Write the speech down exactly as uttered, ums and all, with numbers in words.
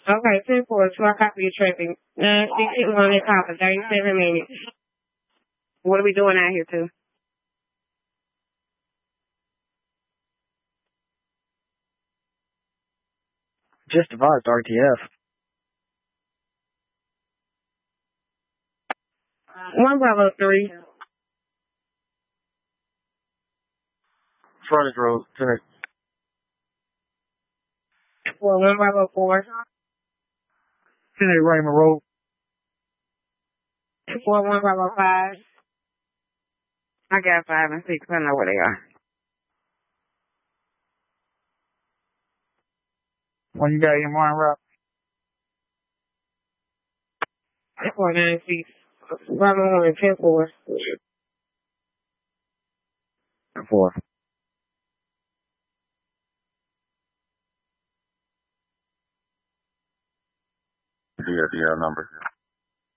Okay, ten four, so I copy your traffic. Uh, sixteen one at top of thirty-seven minutes. What are we doing out here, too? Just advised R T F. One Bravo three. Frontage Road, Center. Four, one Bravo four. Center Raymond Road. Four, one Bravo five. I got five and six. I know where they are. When you got your morning route? Four, nine, six. Bravo one, ten four. Four. Do you have the uh, number?